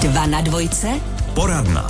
2 na dvojce. Poradna.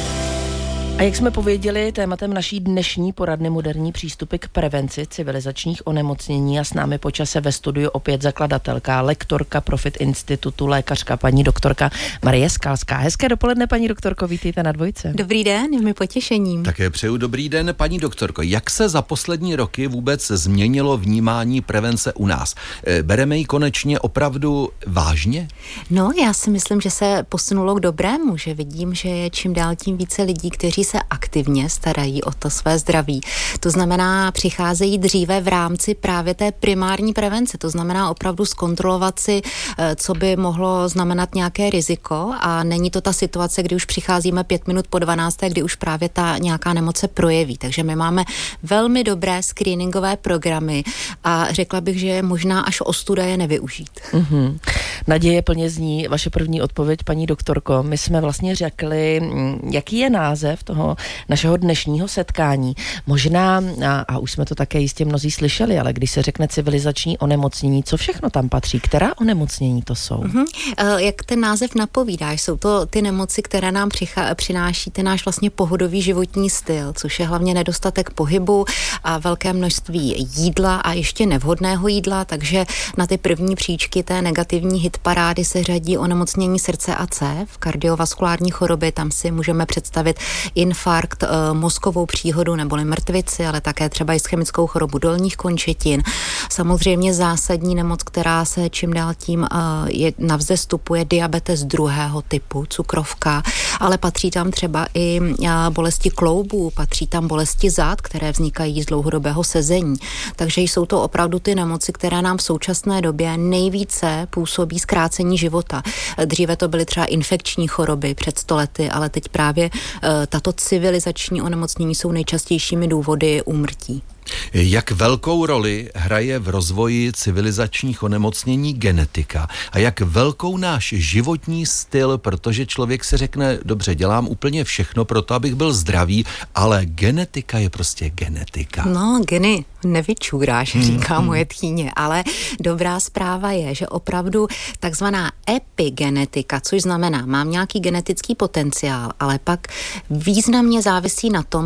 A jak jsme pověděli, tématem naší dnešní poradny moderní přístupy k prevenci civilizačních onemocnění a s námi po čase ve studiu opět zakladatelka, lektorka Profit Institutu, lékařka paní doktorka Marie Skalská. Hezké dopoledne, paní doktorko, vítejte na dvojce. Dobrý den, je mi potěšením. Také přeju dobrý den, paní doktorko. Jak se za poslední roky vůbec změnilo vnímání prevence u nás? Bereme ji konečně opravdu vážně? No, já si myslím, že se posunulo k dobrému, že vidím, že je čím dál tím více lidí, kteří se aktivně starají o to své zdraví. To znamená, přicházejí dříve v rámci právě té primární prevence. To znamená opravdu zkontrolovat si, co by mohlo znamenat nějaké riziko, a není to ta situace, kdy už přicházíme 5 minut po 12, kdy už právě ta nějaká nemoc se projeví. Takže my máme velmi dobré screeningové programy a řekla bych, že je možná až ostuda je nevyužít. Mm-hmm. Naděje plně zní vaše první odpověď, paní doktorko. My jsme vlastně řekli, jaký je název toho našeho dnešního setkání. Možná, a už jsme to také jistě mnozí slyšeli, ale když se řekne civilizační onemocnění, co všechno tam patří? Která onemocnění to jsou? Mm-hmm. Jak ten název napovídá, jsou to ty nemoci, které nám přináší ten náš vlastně pohodový životní styl, což je hlavně nedostatek pohybu a velké množství jídla a ještě nevhodného jídla, takže na ty první příčky té negativní hitparády se řadí onemocnění srdce a cév, kardiovaskulární choroby, tam si můžeme představit infarkt, mozkovou příhodu neboli mrtvici, ale také třeba ischemickou chorobu dolních končetin. Samozřejmě zásadní nemoc, která se čím dál tím je na vzestupu, je diabetes 2. typu, cukrovka, ale patří tam třeba i bolesti kloubů, patří tam bolesti zad, které vznikají z dlouhodobého sezení. Takže jsou to opravdu ty nemoci, které nám v současné době nejvíce působí zkrácení života. Dříve to byly třeba infekční choroby před 100 lety, ale teď právě tato civilizační onemocnění jsou nejčastějšími důvody úmrtí. Jak velkou roli hraje v rozvoji civilizačních onemocnění genetika a jak velkou náš životní styl, protože člověk si řekne, dobře, dělám úplně všechno pro to, abych byl zdravý, ale genetika je prostě genetika. No, geny nevyčůráš, říká moje tchýně, ale dobrá zpráva je, že opravdu takzvaná epigenetika, což znamená, mám nějaký genetický potenciál, ale pak významně závisí na tom,